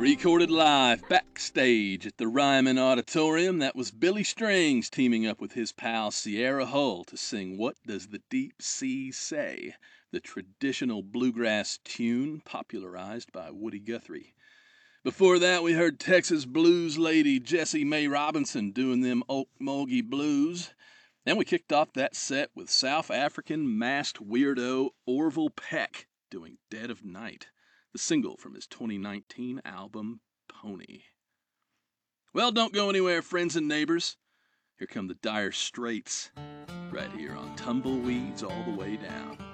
Recorded live backstage at the Ryman Auditorium, that was Billy Strings teaming up with his pal Sierra Hull to sing What Does the Deep Sea Say?, the traditional bluegrass tune popularized by Woody Guthrie. Before that, we heard Texas blues lady Jessie Mae Robinson doing them Okmulgee blues. Then we kicked off that set with South African masked weirdo Orville Peck doing Dead of Night, the single from his 2019 album, Pony. Well, don't go anywhere, friends and neighbors. Here come the Dire Straits, right here on Tumbleweeds All the Way Down.